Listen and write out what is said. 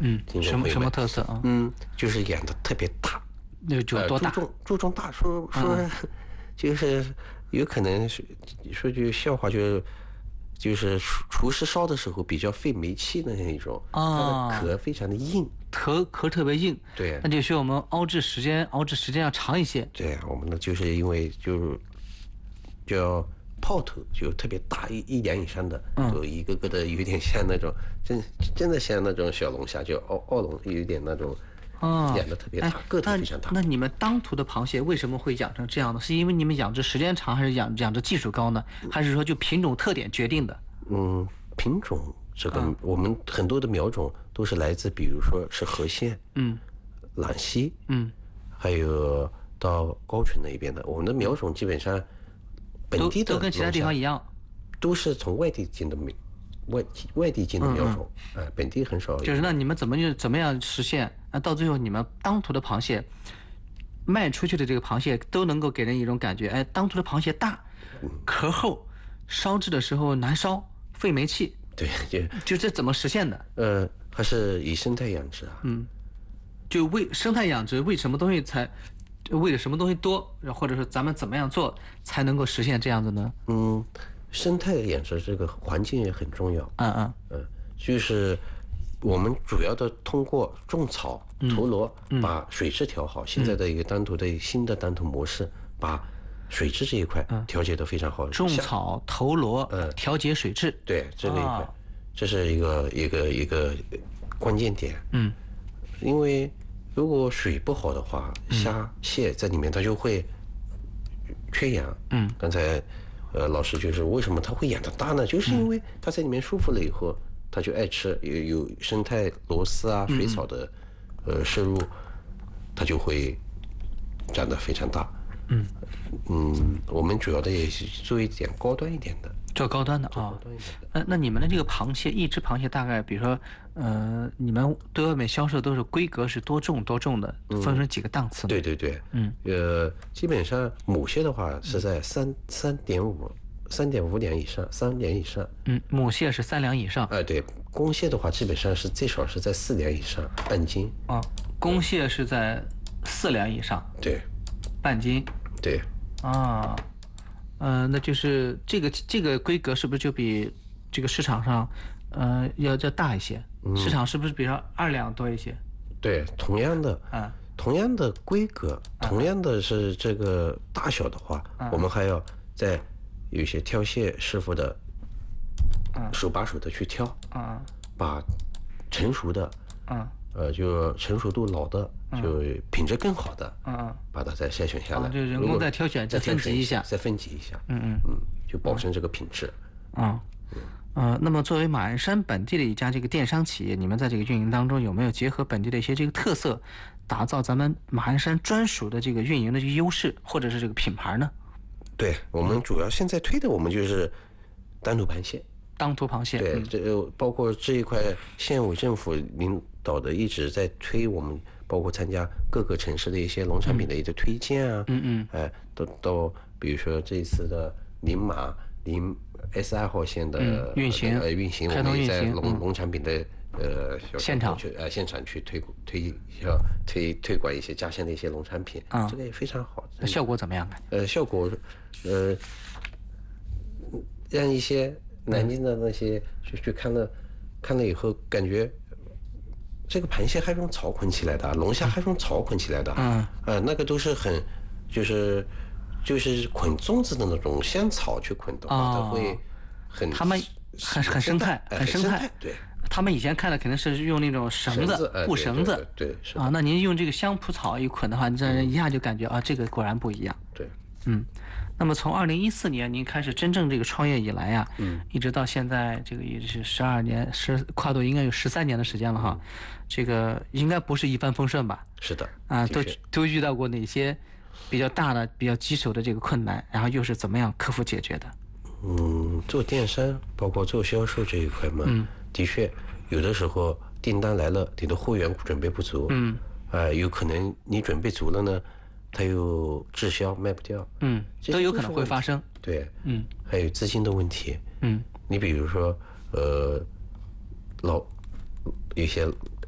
什么特色啊？ 就是演的特别大， 就多大？ 注重大，说就是有可能说句笑话，就是厨师烧的时候比较费煤气的那种，它的壳非常的硬， 壳特别硬， 对， 那就需要我们熬制时间要长一些。 对，我们呢就是因为就叫炮头就特别大一两以上的，就一个个的有点像那种真的像那种小龙虾，就澳龙有点那种。演的特别大，个头非常大。 那你们当涂的螃蟹为什么会养成这样的？是因为你们养殖时间长，还是养殖技术高呢？还是说就品种特点决定的？ 品种这个我们很多的苗种都是来自，比如说是河县、兰溪，还有到高淳那边的。我们的苗种基本上本地的都跟其他地方一样， 都是从外地进的外地进的苗种，本地很少。 就是那你们怎么样实现？到最后你们当涂的螃蟹卖出去的这个螃蟹都能够给人一种感觉，当涂的螃蟹大，壳厚，烧制的时候难烧，费煤气。 对， 就这怎么实现的？ 还是以生态养殖啊。 就为生态养殖，为了什么东西多，或者说咱们怎么样做才能够实现这样子呢？ 生态养殖这个环境也很重要。就是我们主要的通过种草、投螺，把水质调好。现在的一个新的单涂模式，把水质这一块调节得非常好。 种草、投螺，调节水质。 对，这个一块，这是一个关键点。因为如果水不好的话，虾蟹在里面它就会缺氧。刚才老师就是为什么它会养得大呢？就是因为它在里面舒服了以后，它就爱吃，有生态螺丝啊、水草的摄入，它就会长得非常大。我们主要的也是做一点高端一点的， 做高端的啊。那你们的这个螃蟹，一只螃蟹大概，比如说你们对外面销售都是规格是多重的，分成几个档次呢？ 对，基本上母蟹的话是在3.5两以上，3两以上。 母蟹是3两以上。 对，公蟹的话基本上是最少是在4两以上，半斤。 公蟹是在4两以上。 对， 半斤。 对。 那就是这个规格是不是就比这个市场上要大一些？市场是不是比如2两多一些？ 对，同样的规格，同样的是这个大小的话，我们还要在有些挑蟹师傅的手把手的去挑，把成熟的，就成熟度老的，就品质更好的，把它再筛选下来， 就人工再挑选，再分级一下， 就保证这个品质。 那么作为马鞍山本地的一家这个电商企业，你们在这个运营当中有没有结合本地的一些这个特色，打造咱们马鞍山专属的这个运营的这个优势，或者是这个品牌呢？ 对，我们主要现在推的我们就是单涂螃蟹。对，这包括这一块县委政府领导的一直在推，我们包括参加各个城市的一些农产品的一个推荐啊，到比如说这一次的临 S2 号线的运行，我们也在农产品的现场去推广一些家乡的一些农产品，这个也非常好。 效果怎么样？ 效果让一些南京的那些去看了以后，感觉这个螃蟹还用草捆起来的，龙虾还用草捆起来的，那个都是很就是捆粽子的那种香草去捆的话，它会他们很生态， 对。 他们以前看的肯定是用那种布绳子， 对， 那您用这个香蒲草一捆的话，你这人一下就感觉这个果然不一样。 对， 那么从2014年您开始真正这个创业以来呀，一直到现在这个也是12年，跨度应该有13年的时间了哈，这个应该不是一帆风顺吧？ 是的， 都遇到过哪些比较大的、比较棘手的这个困难，然后又是怎么样克服解决的？ 做电商包括做销售这一块嘛，的确有的时候订单来了，你的货源准备不足，有可能你准备足了呢，它又滞销卖不掉， 都有可能会发生。 对，还有资金的问题，你比如说有些